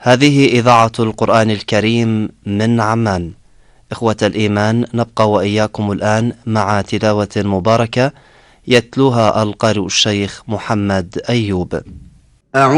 هذه إذاعة القرآن الكريم من عمان. إخوة الإيمان، نبقى وإياكم الآن مع تلاوة مباركة يتلوها القارئ الشيخ محمد أيوب.